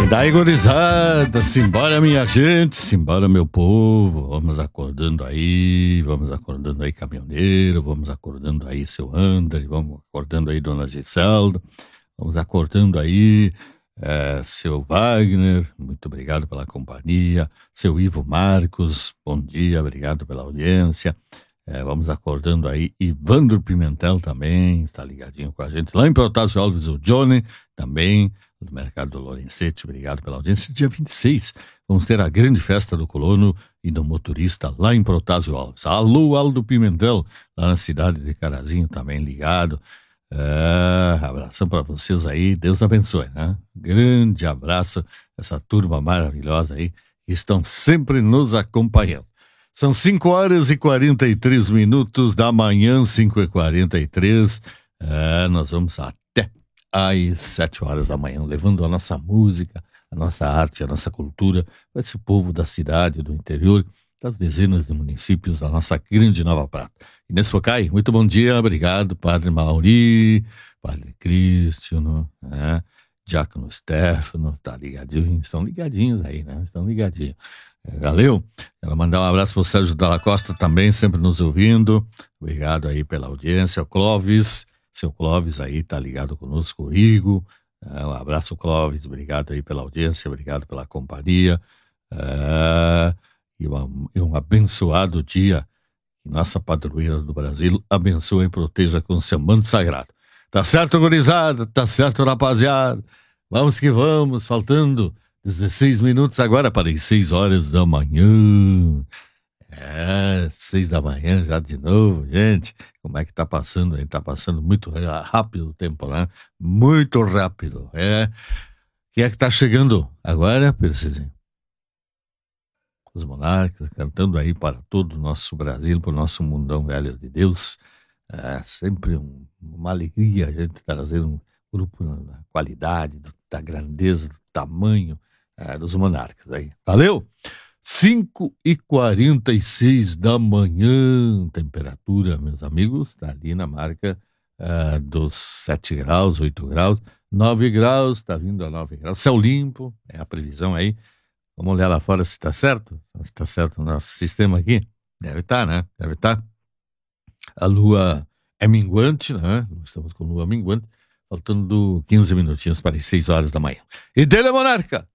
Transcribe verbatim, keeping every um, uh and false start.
Daí, gurizada, simbora, minha gente, simbora, meu povo. Vamos acordando aí, vamos acordando aí, caminhoneiro, vamos acordando aí, seu André, vamos acordando aí, dona Giselda, vamos acordando aí, é, seu Wagner, muito obrigado pela companhia, seu Ivo Marcos, bom dia, obrigado pela audiência. É, vamos acordando aí, Ivandro Pimentel também, está ligadinho com a gente. Lá em Protásio Alves, o Johnny também, do Mercado do Lorenzetti, obrigado pela audiência. Dia vinte e seis, vamos ter a grande festa do colono e do motorista lá em Protásio Alves. Alô, Aldo Pimentel, lá na cidade de Carazinho também ligado. É, abração para vocês aí, Deus abençoe, né? Grande abraço, essa turma maravilhosa aí, que estão sempre nos acompanhando. São cinco horas e quarenta e três minutos da manhã, cinco e quarenta e três. É, nós vamos até às sete horas da manhã, levando a nossa música, a nossa arte, a nossa cultura para esse povo da cidade, do interior, das dezenas de municípios da nossa grande Nova Prata. Inês Focai, muito bom dia, obrigado, Padre Mauri, Padre Cristiano, né? Diácono Stefano, tá ligadinho, estão ligadinhos aí, né? Estão ligadinhos. Valeu, quero mandar um abraço para o Sérgio Dalla Costa também, sempre nos ouvindo, obrigado aí pela audiência, o Clóvis, seu Clóvis aí tá ligado conosco, o Rigo, é, um abraço Clóvis, obrigado aí pela audiência, obrigado pela companhia, é, e, um, e um abençoado dia, que nossa padroeira do Brasil abençoe e proteja com seu manto sagrado. Tá certo, gurizada? Tá certo, rapaziada? Vamos que vamos, faltando dezesseis minutos agora para as seis horas da manhã. É, seis da manhã já de novo, gente. Como é que tá passando aí? Tá passando muito rápido o tempo, né? Muito rápido, é. Quem é que tá chegando agora, Percisinho? Os Monarcas, cantando aí para todo o nosso Brasil, para o nosso mundão velho de Deus. É sempre um, uma alegria a gente trazer um grupo na qualidade, da grandeza, do tamanho é, dos Monarcas aí. Valeu? cinco e quarenta e seis da manhã, temperatura, meus amigos, está ali na marca uh, dos sete graus, oito graus, nove graus, está vindo a nove graus, céu limpo, é a previsão aí. Vamos olhar lá fora se está certo, se está certo o nosso sistema aqui. Deve estar, né? Deve estar. A lua é minguante, né? Estamos com lua minguante, faltando quinze minutinhos para as seis horas da manhã. E dele, Monarca!